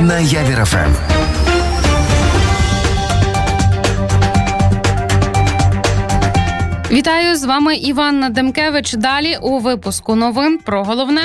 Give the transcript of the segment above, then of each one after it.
на Явір ФМ. Вітаю, з вами Іванна Демкевич. Далі у випуску новин про головне.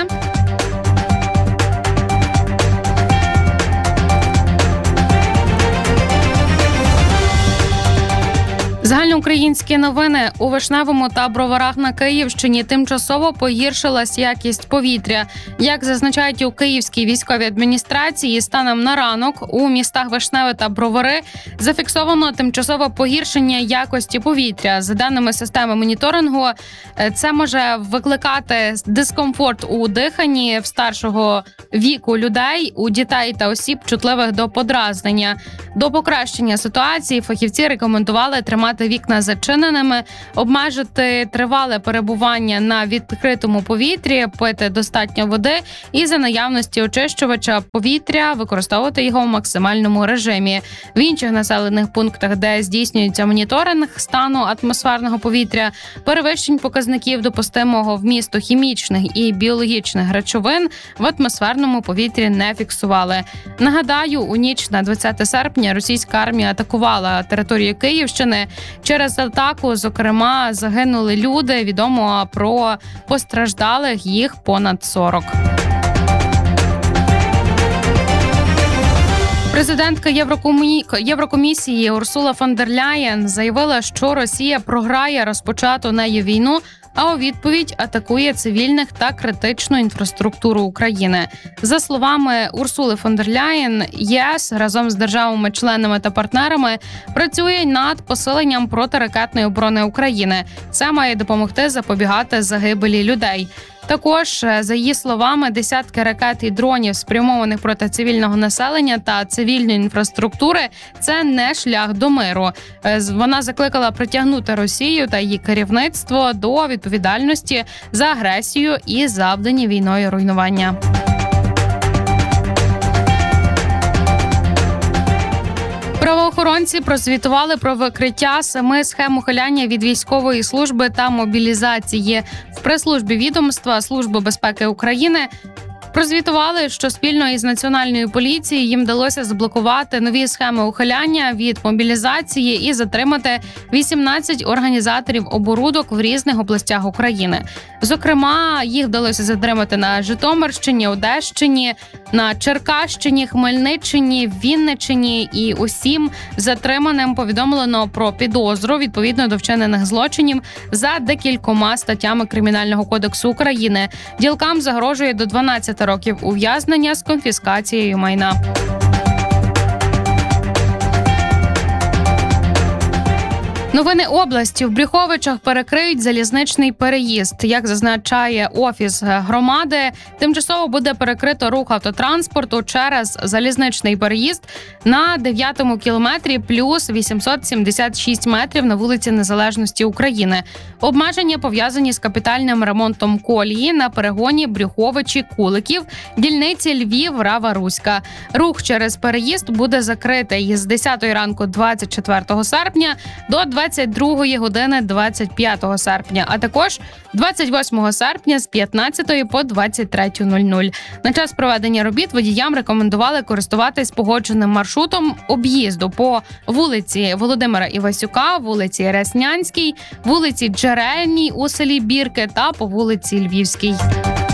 Загальноукраїнські новини. У Вишневому та Броварах на Київщині тимчасово погіршилась якість повітря. Як зазначають у Київській військовій адміністрації, станом на ранок у містах Вишневе та Бровари зафіксовано тимчасове погіршення якості повітря. За даними системи моніторингу, це може викликати дискомфорт у диханні в старшого віку людей, у дітей та осіб, чутливих до подразнення. До покращення ситуації фахівці рекомендували тримати вікна зачиненими, обмежити тривале перебування на відкритому повітрі, пити достатньо води і за наявності очищувача повітря використовувати його в максимальному режимі. В інших населених пунктах, де здійснюється моніторинг стану атмосферного повітря, перевищень показників допустимого вмісту хімічних і біологічних речовин в атмосферному повітрі не фіксували. Нагадаю, у ніч на 20 серпня російська армія атакувала територію Київщини. Через атаку, зокрема, загинули люди. Відомо про постраждалих, їх понад 40. Президентка Єврокомісії Урсула фон дер Ляєн заявила, що Росія програє розпочату нею війну, а у відповідь атакує цивільних та критичну інфраструктуру України. За словами Урсули фон дер Ляєн, ЄС разом з державами-членами та партнерами працює над посиленням протиракетної оборони України. Це має допомогти запобігати загибелі людей. Також, за її словами, десятки ракет і дронів, спрямованих проти цивільного населення та цивільної інфраструктури – це не шлях до миру. Вона закликала притягнути Росію та її керівництво до відповідальності за агресію і завдані війною руйнування. Правоохоронці прозвітували про викриття 7 схем ухиляння від військової служби та мобілізації. В прес-службі відомства Служби безпеки України прозвітували, що спільно із Національною поліцією їм вдалося заблокувати нові схеми ухиляння від мобілізації і затримати 18 організаторів оборудок в різних областях України. Зокрема, їх вдалося затримати на Житомирщині, Одещині, на Черкащині, Хмельниччині, Вінниччині, і усім затриманим повідомлено про підозру відповідно до вчинених злочинів за декількома статтями Кримінального кодексу України. Ділкам загрожує до 12 років ув'язнення з конфіскацією майна. Новини області. В Брюховичах перекриють залізничний переїзд. Як зазначає Офіс громади, тимчасово буде перекрито рух автотранспорту через залізничний переїзд на 9-му кілометрі плюс 876 метрів на вулиці Незалежності України. Обмеження пов'язані з капітальним ремонтом колії на перегоні Брюховичі-Куликів, дільниці Львів-Рава-Руська. Рух через переїзд буде закритий з 10 ранку 24 серпня до 22 години 25 серпня, а також 28 серпня з 15 по 23:00. На час проведення робіт водіям рекомендували користуватись погодженим маршрутом об'їзду по вулиці Володимира Івасюка, вулиці Реснянській, вулиці Джерельній у селі Бірки та по вулиці Львівській.